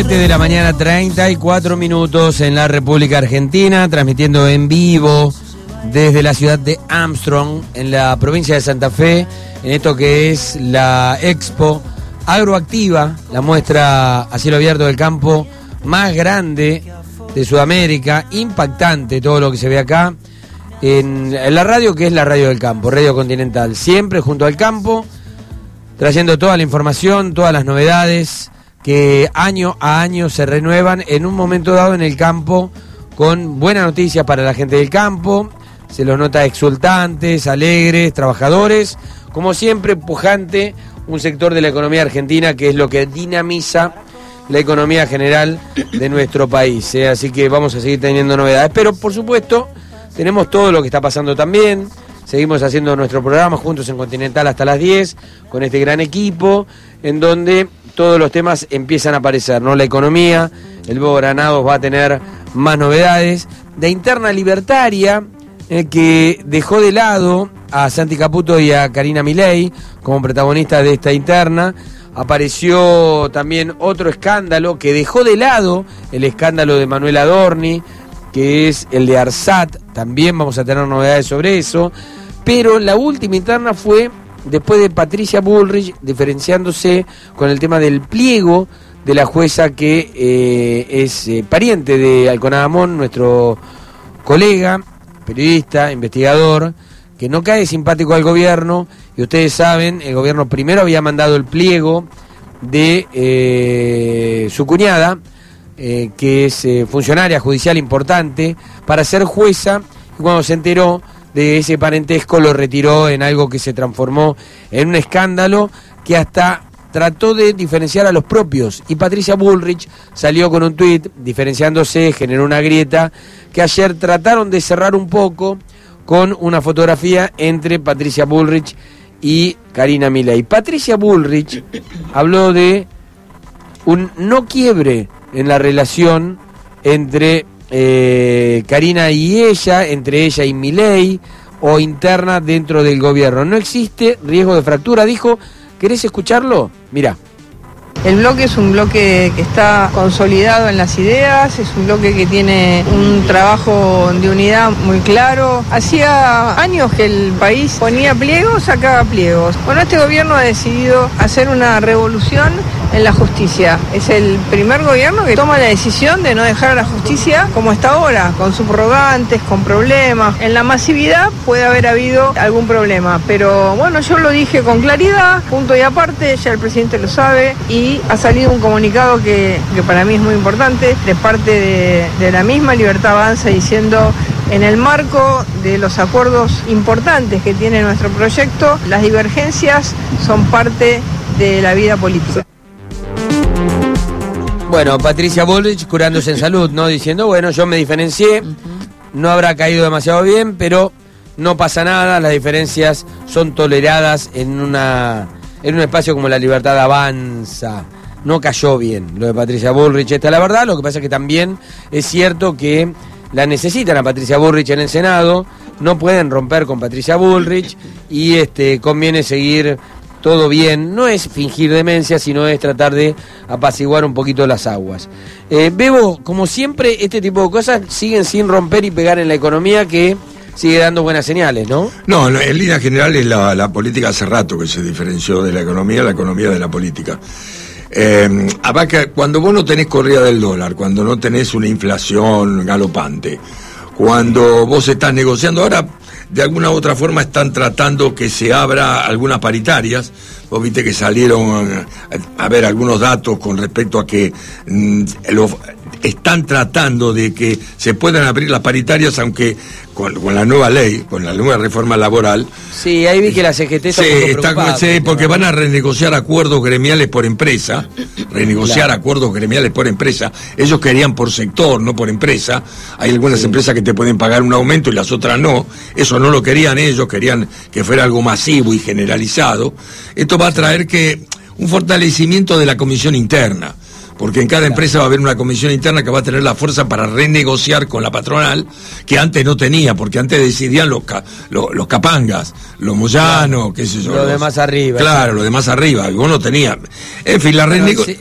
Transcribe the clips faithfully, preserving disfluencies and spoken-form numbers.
siete de la mañana, treinta y cuatro minutos en la República Argentina, transmitiendo en vivo desde la ciudad de Armstrong, en la provincia de Santa Fe, en esto que es la Expo Agroactiva, la muestra a cielo abierto del campo más grande de Sudamérica, impactante todo lo que se ve acá, en, en la radio que es la radio del campo, Radio Continental, siempre junto al campo, trayendo toda la información, todas las novedades que año a año se renuevan en un momento dado en el campo, con buenas noticias para la gente del campo. Se los nota exultantes, alegres, trabajadores, como siempre pujante, un sector de la economía argentina que es lo que dinamiza la economía general de nuestro país, ¿eh? Así que vamos a seguir teniendo novedades, pero por supuesto tenemos todo lo que está pasando también. Seguimos haciendo nuestro programa juntos en Continental hasta las diez, con este gran equipo, en donde todos los temas empiezan a aparecer, ¿no? La economía, el Bobo Granados va a tener más novedades. De Interna Libertaria, eh, que dejó de lado a Santi Caputo y a Karina Milei como protagonistas de esta interna. Apareció también otro escándalo que dejó de lado el escándalo de Manuel Adorni, que es el de ARSAT. También vamos a tener novedades sobre eso. Pero la última interna fue después de Patricia Bullrich, diferenciándose con el tema del pliego de la jueza que eh, es eh, pariente de Alconada Amón, nuestro colega, periodista, investigador, que no cae simpático al gobierno. Y ustedes saben, el gobierno primero había mandado el pliego de eh, su cuñada, eh, que es eh, funcionaria judicial importante, para ser jueza, y cuando se enteró de ese parentesco lo retiró en algo que se transformó en un escándalo que hasta trató de diferenciar a los propios. Y Patricia Bullrich salió con un tuit diferenciándose, generó una grieta que ayer trataron de cerrar un poco con una fotografía entre Patricia Bullrich y Karina Milei. Patricia Bullrich habló de un no quiebre en la relación entre Eh, Karina y ella, entre ella y Milei, o interna dentro del gobierno. No existe riesgo de fractura, dijo. ¿Querés escucharlo? Mirá. El bloque es un bloque que está consolidado en las ideas, es un bloque que tiene un trabajo de unidad muy claro. Hacía años que el país ponía pliegos, sacaba pliegos. Bueno, este gobierno ha decidido hacer una revolución en la justicia. Es el primer gobierno que toma la decisión de no dejar a la justicia como está ahora, con subrogantes, con problemas. En la masividad puede haber habido algún problema, pero bueno, yo lo dije con claridad, punto y aparte, ya el presidente lo sabe, y ha salido un comunicado que, que para mí es muy importante, de parte de, de la misma Libertad Avanza, diciendo: en el marco de los acuerdos importantes que tiene nuestro proyecto, las divergencias son parte de la vida política. Bueno, Patricia Bullrich curándose en salud, ¿no? Diciendo, bueno, yo me diferencié, no habrá caído demasiado bien, pero no pasa nada, las diferencias son toleradas en una en un espacio como la Libertad Avanza. No cayó bien lo de Patricia Bullrich, esta es la verdad. Lo que pasa es que también es cierto que la necesitan a Patricia Bullrich en el Senado, no pueden romper con Patricia Bullrich y este conviene seguir todo bien. No es fingir demencia, sino es tratar de apaciguar un poquito las aguas. Eh, Bebo, como siempre, este tipo de cosas siguen sin romper y pegar en la economía, que sigue dando buenas señales, ¿no? No, en línea general es la, la política hace rato que se diferenció de la economía, la economía de la política. Eh, abaca, cuando vos no tenés corrida del dólar, cuando no tenés una inflación galopante, cuando vos estás negociando, ahora de alguna u otra forma están tratando que se abra algunas paritarias. Vos viste que salieron a, a ver algunos datos con respecto a que mmm, lo, están tratando de que se puedan abrir las paritarias, aunque con, con la nueva ley, con la nueva reforma laboral. Sí, ahí vi que la C G T está sí, un poco está, preocupada, sí, porque van a renegociar acuerdos gremiales por empresa, renegociar claro. acuerdos gremiales por empresa. Ellos querían por sector, no por empresa. Hay algunas sí. empresas que te pueden pagar un aumento y las otras no. Eso no lo querían ellos, querían que fuera algo masivo y generalizado. Esto va a traer que un fortalecimiento de la comisión interna, porque en cada empresa va a haber una comisión interna que va a tener la fuerza para renegociar con la patronal, que antes no tenía, porque antes decidían los, ca, los, los capangas, los moyanos, qué sé yo. Lo de más arriba. Claro, sí. lo de más arriba, y vos no tenías. En fin, la renegociación...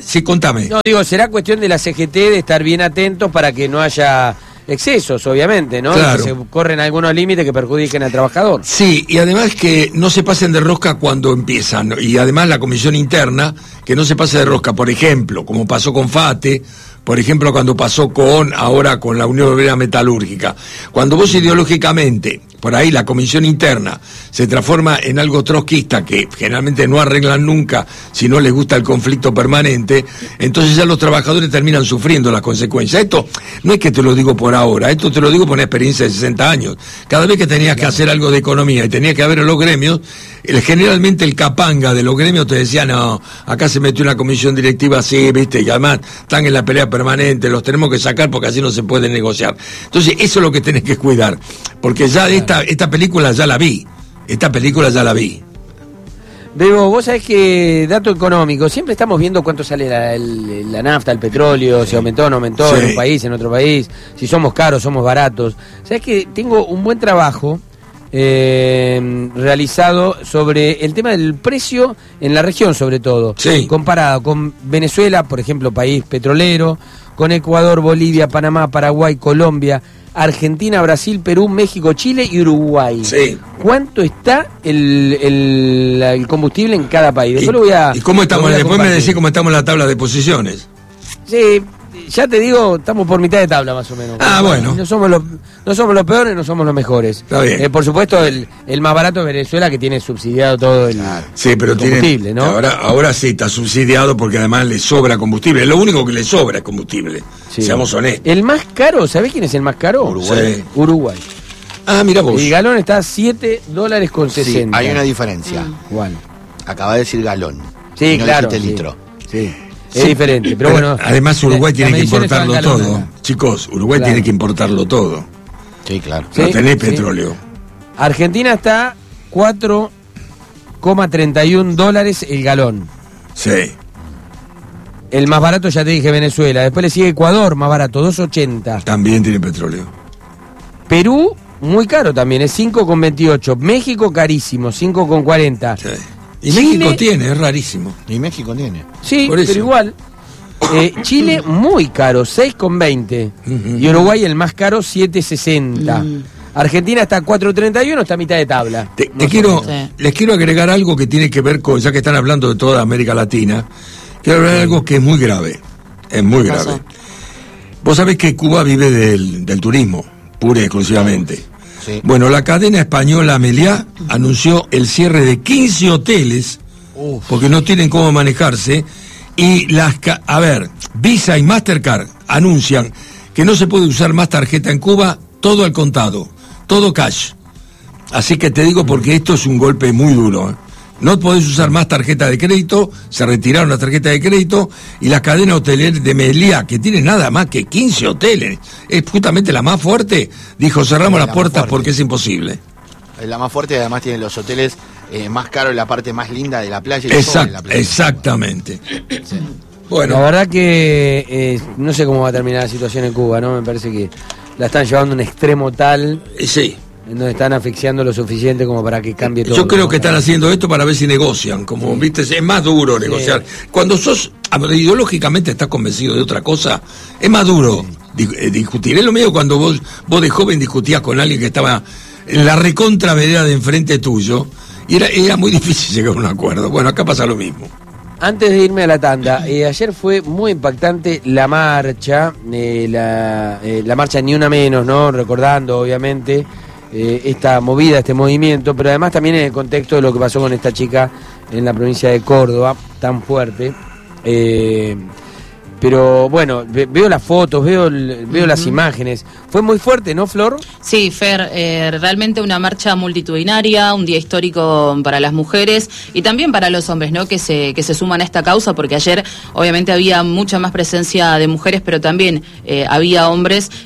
Sí, contame. No, digo, será cuestión de la C G T de estar bien atentos para que no haya excesos, obviamente, ¿no? Claro. Que se corren algunos límites que perjudiquen al trabajador. Sí, y además que no se pasen de rosca cuando empiezan, y además la comisión interna, que no se pase de rosca, por ejemplo, como pasó con FATE, por ejemplo, cuando pasó con, ahora con la Unión Obrera Metalúrgica. Cuando vos ideológicamente, por ahí la comisión interna, se transforma en algo trotskista, que generalmente no arreglan nunca si no les gusta el conflicto permanente, entonces ya los trabajadores terminan sufriendo las consecuencias. Esto no es que te lo digo por ahora, esto te lo digo por una experiencia de sesenta años. Cada vez que tenías que hacer algo de economía y tenías que ver a los gremios, el, generalmente el capanga de los gremios te decía, no, acá se metió una comisión directiva así, viste, y además están en la pelea permanente, los tenemos que sacar porque así no se puede negociar. Entonces eso es lo que tenés que cuidar, porque ya esta, esta película ya la vi, esta película ya la vi. Bebo, vos sabés que, dato económico, siempre estamos viendo cuánto sale la, el, la nafta, el petróleo, si aumentó o no aumentó, sí, en un país, en otro país, si somos caros, somos baratos. Sabés que tengo un buen trabajo eh, realizado sobre el tema del precio en la región, sobre todo, sí, comparado con Venezuela, por ejemplo, país petrolero, con Ecuador, Bolivia, Panamá, Paraguay, Colombia, Argentina, Brasil, Perú, México, Chile y Uruguay. Sí. ¿Cuánto está el, el, el combustible en cada país? Después ¿Y, lo voy a, ¿y cómo estamos? Después Después me decís cómo estamos en la tabla de posiciones. Sí, ya te digo, estamos por mitad de tabla más o menos. Ah, bueno. No somos los, no somos los peores, no somos los mejores. Está bien. Eh, por supuesto, el, el más barato es Venezuela, que tiene subsidiado todo el, sí, pero el combustible, tiene, ¿no? Ahora, ahora sí está subsidiado porque además le sobra combustible. Lo único que le sobra es combustible. Sí. Seamos honestos. El más caro, ¿sabés quién es el más caro? Uruguay. Sí. Uruguay. Ah, mira vos. El galón está a siete dólares con sesenta. Sí, hay una diferencia. ¿Cuál? Acaba de decir galón. Sí, no claro. Sí. litro. Sí. Es sí, diferente, pero, pero bueno. Además Uruguay la, tiene la que importarlo todo. Acá. Chicos, Uruguay claro. tiene que importarlo todo. Sí, claro. No sí, tenés sí. petróleo. Argentina está cuatro coma treinta y uno dólares el galón. Sí. El más barato ya te dije Venezuela. Después le sigue Ecuador, más barato, dos ochenta. También tiene petróleo. Perú, muy caro también, es cinco con veintiocho. México, carísimo, cinco con cuarenta. Sí. Y Chile, México tiene, es rarísimo. Y México tiene. Sí, Por eso. pero igual. Eh, Chile, muy caro, seis con veinte. Uh-huh. Y Uruguay, el más caro, siete sesenta. Uh-huh. Argentina está a cuatro treinta y uno, está a mitad de tabla. Te, te quiero, sí. Les quiero agregar algo que tiene que ver con, ya que están hablando de toda América Latina, quiero hablar de algo que es muy grave. Es muy grave. Pasó? Vos sabés que Cuba vive del, del turismo, pura y exclusivamente. Sí. Bueno, la cadena española Meliá anunció el cierre de quince hoteles Uf. porque no tienen cómo manejarse. Y las, a ver, Visa y Mastercard anuncian que no se puede usar más tarjeta en Cuba, todo al contado, todo cash. Así que te digo porque esto es un golpe muy duro, ¿eh? No podés usar más tarjeta de crédito, se retiraron las tarjetas de crédito y la cadena hotelera de Meliá, que tiene nada más que quince hoteles, es justamente la más fuerte, dijo cerramos las puertas porque es imposible. Es la más fuerte y además tiene los hoteles eh, más caros en la parte más linda de la playa. Y Exact, la playa. Exactamente. Sí. Bueno, la verdad que eh, no sé cómo va a terminar la situación en Cuba, ¿no? Me parece que la están llevando a un extremo tal. Sí. En donde están asfixiando lo suficiente como para que cambie todo. Yo creo ¿no? que están haciendo esto para ver si negocian, como sí. viste, es más duro negociar. Sí. Cuando sos ideológicamente estás convencido de otra cosa, es más duro sí. discutir. Es lo mismo cuando vos, vos de joven discutías con alguien que estaba en la recontra vereda de enfrente tuyo, y era, era muy difícil llegar a un acuerdo. Bueno, acá pasa lo mismo. Antes de irme a la tanda, eh, ayer fue muy impactante la marcha, eh, la, eh, la marcha Ni Una Menos, ¿no? Recordando, obviamente, eh, esta movida, este movimiento, pero además también en el contexto de lo que pasó con esta chica en la provincia de Córdoba, tan fuerte. Eh, Pero bueno, veo las fotos, veo, veo uh-huh. las imágenes. Fue muy fuerte, ¿no, Flor? Sí, Fer, eh, realmente una marcha multitudinaria, un día histórico para las mujeres y también para los hombres, ¿no? Que se, que se suman a esta causa, porque ayer obviamente había mucha más presencia de mujeres, pero también eh, había hombres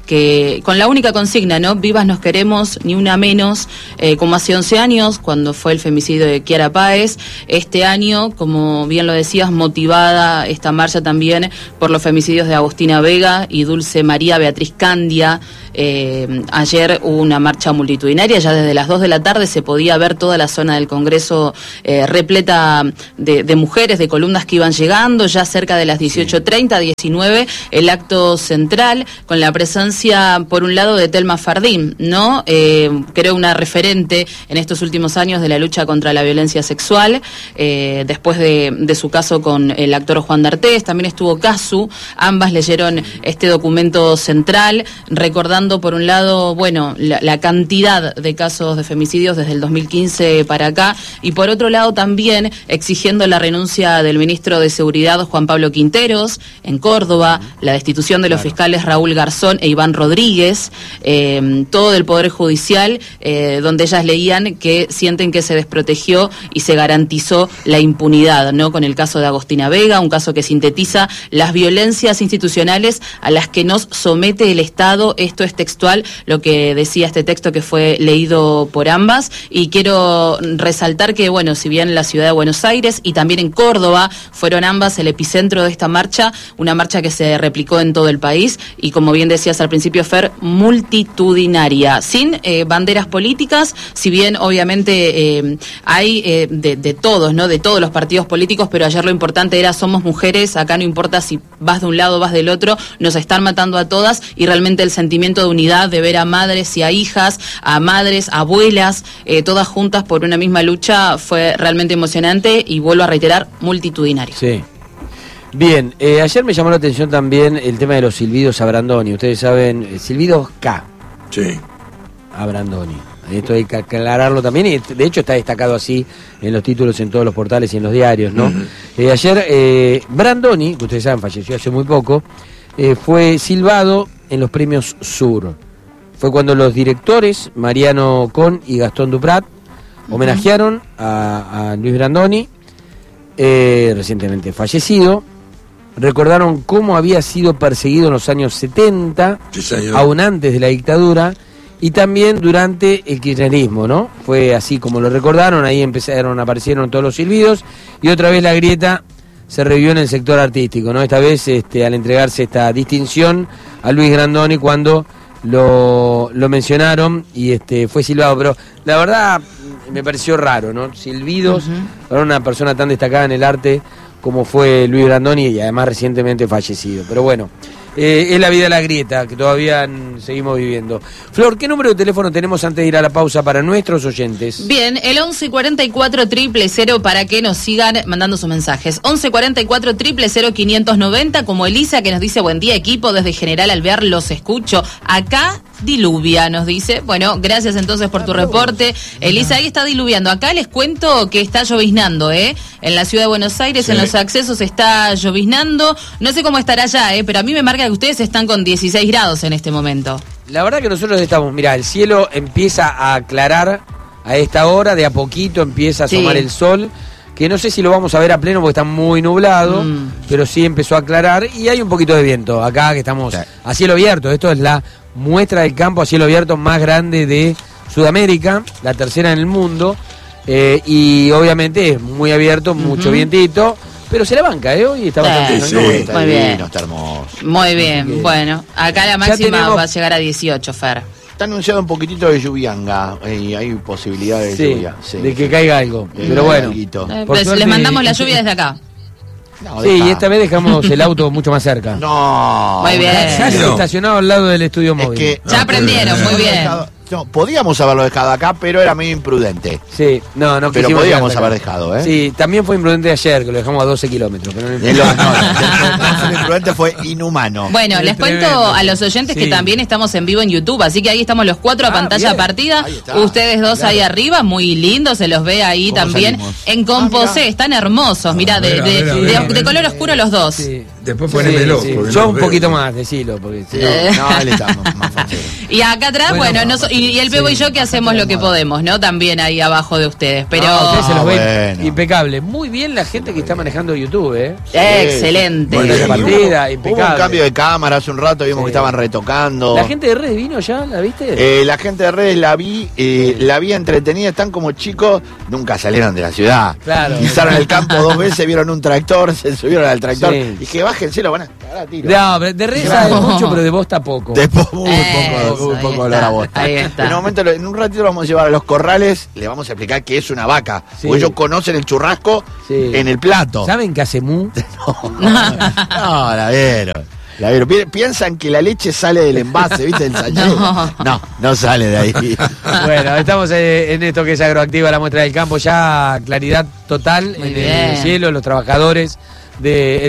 que con la única consigna, ¿no? Vivas nos queremos, ni una menos, eh, como hace once años, cuando fue el femicidio de Kiara Páez. Este año, como bien lo decías, motivada esta marcha también por los femicidios de Agostina Vega y Dulce María Beatriz Candia. Eh, ayer hubo una marcha multitudinaria, ya desde las dos de la tarde se podía ver toda la zona del Congreso eh, repleta de, de mujeres, de columnas que iban llegando, ya cerca de las dieciocho treinta, diecinueve, el acto central, con la presencia, por un lado, de Telma Fardín, ¿no? Eh, creo una referente en estos últimos años de la lucha contra la violencia sexual, eh, después de, de su caso con el actor Juan D'Artés, también estuvo Casu, ambas leyeron este documento central, recordando por un lado, bueno, la, la cantidad de casos de femicidios desde el dos mil quince para acá, y por otro lado también exigiendo la renuncia del ministro de Seguridad Juan Pablo Quinteros en Córdoba, la destitución de los claro. fiscales Raúl Garzón e Iván Rodríguez, eh, todo del Poder Judicial, eh, donde ellas leían que sienten que se desprotegió y se garantizó la impunidad, ¿no? Con el caso de Agostina Vega, un caso que sintetiza las violencias institucionales a las que nos somete el Estado. Esto es textual lo que decía este texto que fue leído por ambas, y quiero resaltar que, bueno, si bien la ciudad de Buenos Aires y también en Córdoba fueron ambas el epicentro de esta marcha, una marcha que se replicó en todo el país y, como bien decías al principio, Fer, multitudinaria, sin eh, banderas políticas, si bien obviamente eh, hay eh, de, de todos, ¿no? De todos los partidos políticos, pero ayer lo importante era somos mujeres, acá no importa si vas de un lado o vas del otro, nos están matando a todas, y realmente el sentimiento de unidad, de ver a madres y a hijas, a madres, abuelas, eh, todas juntas por una misma lucha, fue realmente emocionante y, vuelvo a reiterar, multitudinario. Sí. Bien, eh, ayer me llamó la atención también el tema de los silbidos a Brandoni. Ustedes saben, eh, silbidos K. Sí. A Brandoni. Esto hay que aclararlo también, y de hecho está destacado así en los títulos, en todos los portales y en los diarios, ¿no? Uh-huh. eh, ayer, eh, Brandoni, que ustedes saben, falleció hace muy poco, eh, fue silbado en los premios Sur. Fue cuando los directores, Mariano Con y Gastón Duprat, homenajearon a, a Luis Brandoni, eh, recientemente fallecido. Recordaron cómo había sido perseguido en los años setenta, sí, aún antes de la dictadura, y también durante el kirchnerismo, ¿no? Fue así como lo recordaron, ahí empezaron, aparecieron todos los silbidos, y otra vez la grieta se revivió en el sector artístico, ¿no? Esta vez este, al entregarse esta distinción a Luis Brandoni cuando lo, lo mencionaron y este fue silbado, pero la verdad me pareció raro, ¿no? Silbidos uh-huh. para una persona tan destacada en el arte como fue Luis Brandoni, y además recientemente fallecido. Pero bueno, eh, es la vida de la grieta que todavía seguimos viviendo. Flor, ¿qué número de teléfono tenemos antes de ir a la pausa para nuestros oyentes? Bien, el once cuarenta y cuatro triple cero para que nos sigan mandando sus mensajes. once cuarenta y cuatro triple cero quinientos noventa, como Elisa, que nos dice: buen día, equipo, desde General Alvear los escucho. Acá diluvia, nos dice. Bueno, gracias entonces por tu reporte. Elisa, ahí está diluviando. Acá les cuento que está lloviznando, ¿eh? En la ciudad de Buenos Aires, sí. En los accesos está lloviznando. No sé cómo estará allá, ¿eh? Pero a mí me marca que ustedes están con dieciséis grados en este momento. La verdad que nosotros estamos, mirá, el cielo empieza a aclarar a esta hora, de a poquito empieza a asomar sí. el sol, que no sé si lo vamos a ver a pleno porque está muy nublado, mm. pero sí empezó a aclarar y hay un poquito de viento acá, que estamos sí. a cielo abierto. Esto es la muestra del campo a cielo abierto más grande de Sudamérica, la tercera en el mundo, eh, y obviamente es muy abierto, uh-huh. mucho vientito, pero se la banca, ¿eh? Hoy está bastante sí, no, sí, está muy bien, está hermoso. Muy bien, que, bueno, acá la máxima tenemos, va a llegar a dieciocho, Fer. Está anunciado un poquitito de lluvianga, y hay posibilidades de sí, lluvia. Sí, de que sí. caiga algo, de pero bueno. Eh, pues les mandamos la lluvia desde acá. No, sí, y esta vez dejamos el auto mucho más cerca. No. Muy bien. Ya se estacionado al lado del estudio móvil. Es que, ya aprendieron, muy bien. No, podíamos haberlo dejado acá, pero era medio imprudente. Sí, no, no pero podíamos haber dejado, ¿eh? Sí, también fue imprudente ayer, que lo dejamos a doce kilómetros. Pero no, no, no, no, imprudente fue inhumano. Bueno, les cuento a los oyentes sí. que también estamos en vivo en YouTube, así que ahí estamos los cuatro a ah, pantalla bien. partida. Ustedes dos claro. ahí arriba, muy lindos, se los ve ahí también. Salimos? En Composé, ah, están hermosos, mirá, de, de, de, de, de color oscuro los dos. Sí. Después ponémelo. Sí, sí. Yo un poquito más, decilo. Porque, sí. No, no, él está más, más fácil. Y acá atrás, bueno, bueno no, y, y el Bebo sí, y yo que hacemos lo que podemos, ¿no? También ahí abajo de ustedes, pero... No, ustedes se los ven bueno. impecable. Muy bien la gente que está manejando YouTube, ¿eh? Excelente. Bueno, queda Hubo impecable. un cambio de cámara hace un rato, vimos Sí. que estaban retocando. ¿La gente de Redes vino ya? ¿La viste? Eh, la gente de redes la vi, eh, la vi entretenida, están como chicos, nunca salieron de la ciudad. Claro. Pisaron el campo dos veces, vieron un tractor, se subieron al tractor. Sí. Dije, bájense, lo van a cagar a tiro. No, pero de Redes Claro. sabe mucho, pero de Bosta poco. Después muy Eso, poco, muy ahí poco está, olor a bosta. ahí está. En un momento, en un ratito lo vamos a llevar a los corrales, le vamos a explicar qué es una vaca. Sí. Porque ellos conocen el churrasco Sí. en el plato. ¿Saben que hace mu? No, la vieron. La vieron. Pi- Piensan que la leche sale del envase, ¿viste? Del sachet. No. no, no sale de ahí. Bueno, estamos eh, en esto que es Agroactiva, la muestra del campo, ya claridad total Muy en bien. el cielo, los trabajadores de